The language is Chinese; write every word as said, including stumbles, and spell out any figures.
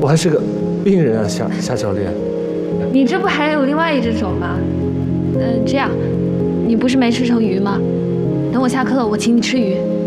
还是个病人啊，夏夏教练。 你这不还有另外一只手吗？嗯、呃，这样，你不是没吃成鱼吗？等我下课了，我请你吃鱼。